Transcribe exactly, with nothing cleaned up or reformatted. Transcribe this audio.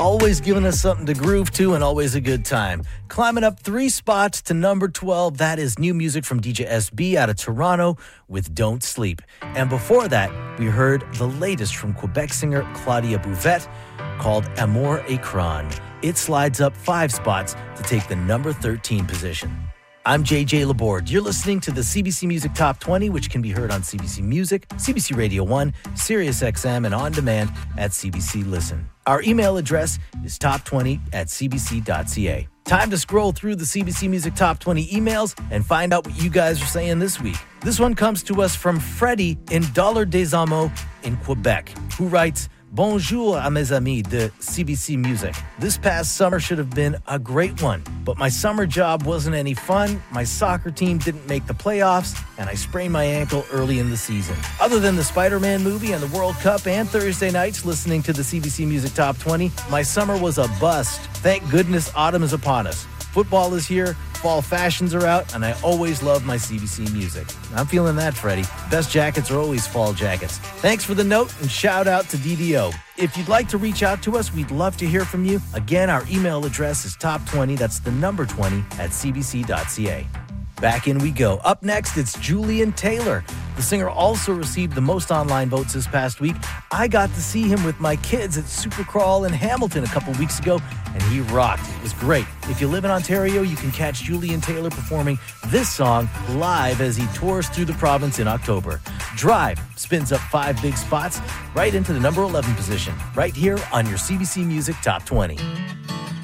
Always giving us something to groove to and always a good time. Climbing up three spots to number twelve, that is new music from D J S B out of Toronto with Don't Sleep. And before that, we heard the latest from Quebec singer Claudia Bouvette called Amour Écran. It slides up five spots to take the number thirteen position. I'm J J Laborde. You're listening to the C B C Music Top twenty, which can be heard on C B C Music, C B C Radio one, Sirius X M, and on demand at C B C Listen. Our email address is top twenty at c b c dot c a. Time to scroll through the C B C Music Top twenty emails and find out what you guys are saying this week. This one comes to us from Freddie in Dollar des Amo in Quebec, who writes, Bonjour à mes amis de C B C Music. This past summer should have been a great one, but my summer job wasn't any fun, my soccer team didn't make the playoffs, and I sprained my ankle early in the season. Other than the Spider-Man movie and the World Cup and Thursday nights listening to the C B C Music Top twenty, my summer was a bust. Thank goodness autumn is upon us. Football is here, fall fashions are out, and I always love my C B C music. I'm feeling that, Freddie. Best jackets are always fall jackets. Thanks for the note and shout out to D D O. If you'd like to reach out to us, we'd love to hear from you. Again, our email address is top twenty, that's the number twenty, at c b c dot c a. Back in we go. Up next, it's Julian Taylor. The singer also received the most online votes this past week. I got to see him with my kids at Supercrawl in Hamilton a couple weeks ago, and he rocked. It was great. If you live in Ontario, you can catch Julian Taylor performing this song live as he tours through the province in October. Drive spins up five big spots right into the number eleven position, right here on your C B C Music Top twenty.